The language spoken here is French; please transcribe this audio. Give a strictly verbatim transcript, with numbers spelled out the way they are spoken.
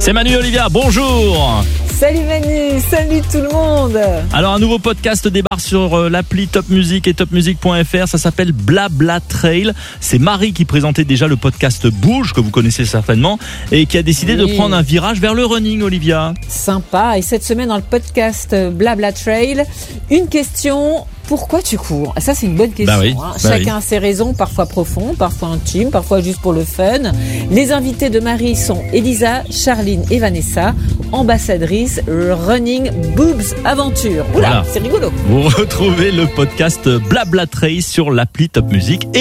C'est Manu et Olivia, bonjour. Salut Manu, salut tout le monde. Alors un nouveau podcast débarque sur l'appli Top Music et top music point f r, ça s'appelle Blabla Trail. C'est Marie qui présentait déjà le podcast Bouge, que vous connaissez certainement, et qui a décidé oui. de prendre un virage vers le running, Olivia. Sympa, et cette semaine dans le podcast Blabla Trail, une question... Pourquoi tu cours ? Ça, c'est une bonne question. Bah oui, hein. bah Chacun oui. a ses raisons, parfois profondes, parfois intimes, parfois juste pour le fun. Les invités de Marie sont Elisa, Charline et Vanessa, ambassadrices Running Boobs Aventure. Oula, voilà. C'est rigolo. Vous retrouvez le podcast Blabla Trail sur l'appli Top Music et